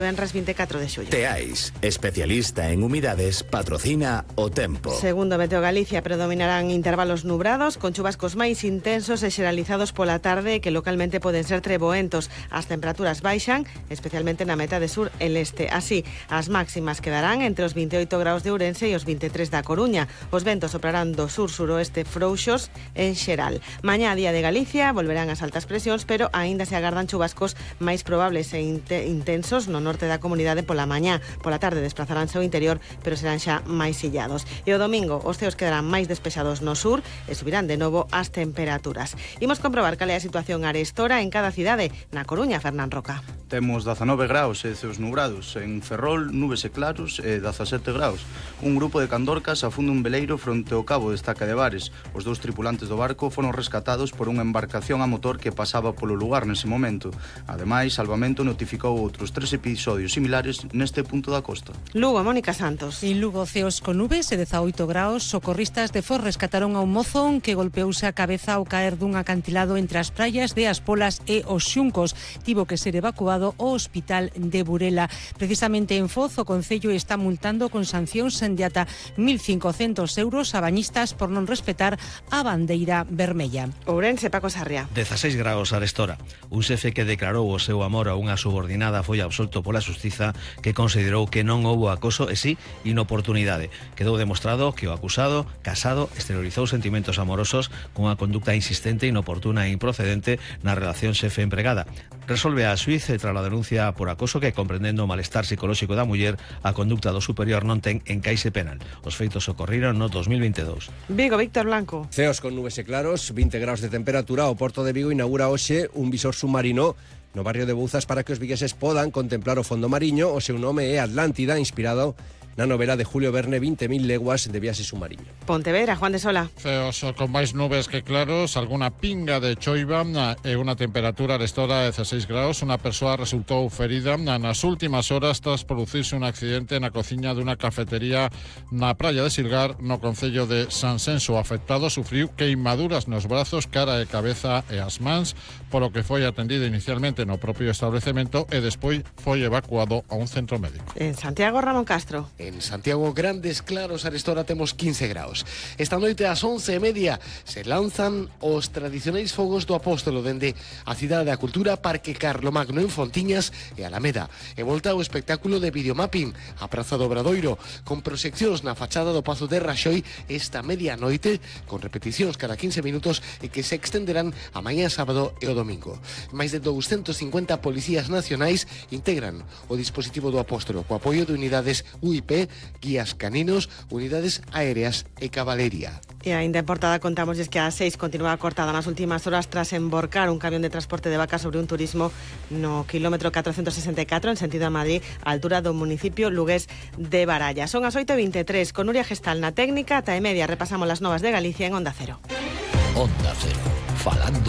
Venres 24 de xullo. Teais, especialista en humidades, patrocina o tempo. Segundo Meteo Galicia, predominarán intervalos nubrados con chubascos máis intensos e xeralizados pola tarde que localmente poden ser treboentos. As temperaturas baixan, especialmente na metade sur e leste. Así, as máximas quedarán entre os 28 graus de Ourense e os 23 da Coruña. Os ventos soprarán do sur-suroeste frouxos en xeral. Mañá, día de Galicia, volverán as altas presións, pero aínda se agardan chubascos máis probables e intensos no norte da comunidade pola mañá. Pola tarde desplazaránse ao interior, pero serán xa máis illados. E o domingo os ceos quedarán máis despexados no sur e subirán de novo as temperaturas. Imos comprobar cal é a situación arestora en cada cidade. Na Coruña, Fernán Roca. Temos 19 graus e ceos nubrados. En Ferrol, nubes e claros e 17 graus. Un grupo de candorcas afunda un veleiro fronte ao cabo de Estaca de Bares. Os dous tripulantes do barco foron rescatados por unha embarcación a motor que pasaba polo lugar nese momento. Ademais, Salvamento notificou outros 3 episodios similares neste punto da costa. Lugo, Mónica Santos. En Lugo, ceos con nubes e 18 graus. Socorristas de Foz rescataron a un mozo que golpeouse a cabeza ao caer dun acantilado entre as praias de As Polas e os Xuncos. Tivo que ser evacuado ao hospital de Burela. Precisamente en Foz, o Concello está multando con sancións de ata 1.500 euros a bañistas por non respetar a bandeira vermella. Ourense, Paco Sarria. 16 graus arestora. Un xefe que declarou o seu amor a unha subordinada foi absolto pola xustiza, que considerou que non houbo acoso e sí inoportunidade. Quedou demostrado que o acusado, casado, exteriorizou sentimentos amorosos cunha conducta insistente, inoportuna e improcedente na relación xefe-empregada. Resolve a xuíz tras a denuncia por acoso que, comprendendo o malestar psicolóxico da muller, a conducta do superior non ten encaixe penal. Os feitos ocorriron no 2022. Vigo, Víctor Blanco. Ceos con nubes e claros, 20 graus de temperatura. O Porto de Vigo inaugura hoxe un visor submarino no barrio de Bouzas para que os vigueses podan contemplar o fondo mariño. O seu nome é Atlántida, inspirado na novela de Julio Verne, 20.000 leguas de viaxe submarino. Pontevedra, Juan de Sola. Ceos con máis nubes que claros, alguna pinga de choiva e unha temperatura arestora de 16 graus. Unha persoa resultou ferida nas últimas horas tras producirse un accidente na cociña dunha cafetería na praia de Silgar, no concello de Sansenso. O afectado sufriu queimaduras nos brazos, cara e cabeza e as mans, polo que foi atendido inicialmente no propio establecemento e despois foi evacuado a un centro médico. En Santiago, Ramón Castro. En Santiago, grandes claros, arestora temos 15 graus. Esta noite ás 11:30 se lanzan os tradicionais fogos do Apóstolo dende a Cidade da Cultura, Parque Carlomagno en Fontiñas e Alameda. E volta ao espectáculo de videomapping a Praza do Obradoiro, con proxeccións na fachada do Pazo de Raxoi esta medianoite, con repeticións cada 15 minutos e que se extenderán a mañá sábado e o domingo. Máis de 250 policías nacionais integran o dispositivo do Apóstolo, co apoio de unidades UIP, guías caninos, unidades aéreas e cabalería. E aínda en portada contámosles que a 6 continúa cortada nas últimas horas tras emborcar un camión de transporte de vacas sobre un turismo no kilómetro 464 en sentido a Madrid, a altura do municipio lugués de Baralla. Son as 8:23, con Nuria Gestal na técnica. Ata e media repasamos las novas de Galicia en Onda Cero. Onda Cero, falando